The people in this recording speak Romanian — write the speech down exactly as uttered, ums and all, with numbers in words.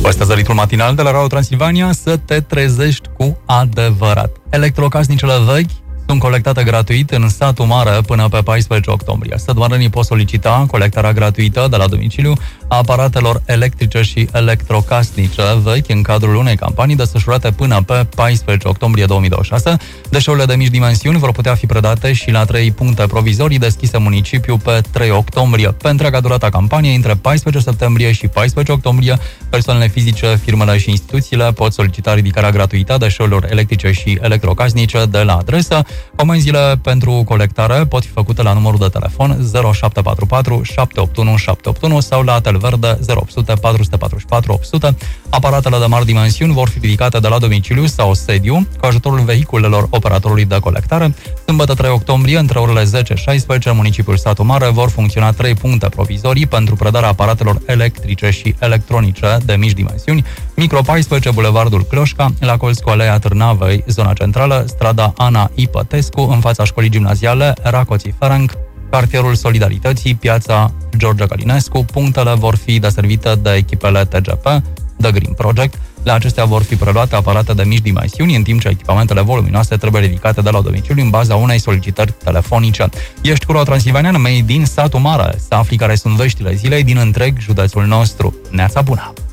Păstrează ritmul matinal de la Radio Transilvania să te trezești cu adevărat. Electrocasnicele vechi sunt colectate gratuit în satul mare până pe paisprezece octombrie. Sătmarănii pot solicita colectarea gratuită de la domiciliu a aparatelor electrice și electrocasnice vechi în cadrul unei campanii desfășurate până pe paisprezece octombrie două mii douăzeci și șase. Deșeurile de mici dimensiuni vor putea fi predate și la trei puncte provizorii deschise în municipiu pe trei octombrie. Pe întreaga durată a campaniei, între paisprezece septembrie și paisprezece octombrie, persoanele fizice, firmele și instituțiile pot solicita ridicarea gratuită a deșeurilor electrice și electrocasnice de la adresă. Comenzile pentru colectare pot fi făcute la numărul de telefon zero șapte patru patru șapte opt unu șapte opt unu sau la Telverde zero opt zero zero patru patru patru opt zero zero. Aparatele de mari dimensiuni vor fi ridicate de la domiciliu sau sediu cu ajutorul vehiculelor operatorului de colectare. Sâmbătă trei octombrie, între orele zece și șaisprezece, în municipiul Satu Mare vor funcționa trei puncte provizorii pentru predarea aparatelor electrice și electronice de mici dimensiuni. Micro paisprezece, Bulevardul Cloșca, la colț cu Alea Târnavei, zona centrală, strada Ana Ipătescu, în fața școlii gimnaziale Racoții Ferenc, cartierul Solidarității, piața George Călinescu. Punctele vor fi deservite de echipele T G P, The Green Project. La acestea vor fi preluate aparate de mici dimensiuni, în timp ce echipamentele voluminoase trebuie ridicate de la domiciliu în baza unei solicitări telefonice. Ești cu Radio Transilvania, mei din Satul Mare, să afli care sunt veștile zilei din întreg județul nostru. Neața bună!